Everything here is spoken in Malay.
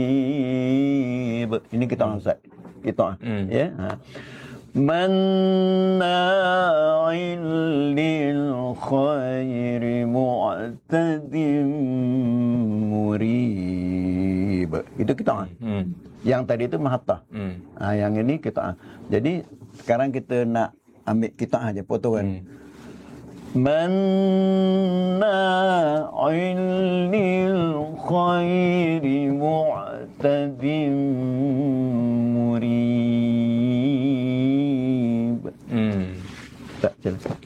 Ini kita ansat. Kita ya. Manna'il lil khairi mu'tadin murib. Itu kita. Yang tadi itu mahattah. Yang ini kita. Jadi sekarang kita nak ambil kita aja potongan. Manna'il lil khairi mu'tadin murib. Tak jelas.